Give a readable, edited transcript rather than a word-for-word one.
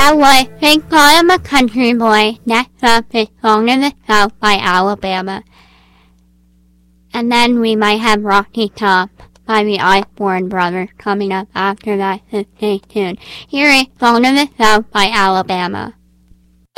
that way, thank God I'm a country boy. Next up is Song in the South by Alabama. And then we might have Rocky Top by the Osborne Brothers coming up after that, so stay tuned. Here is Song in the South by Alabama.